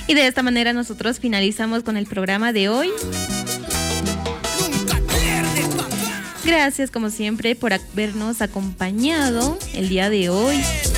Y de esta manera nosotros finalizamos con el programa de hoy. Gracias como siempre por habernos acompañado el día de hoy.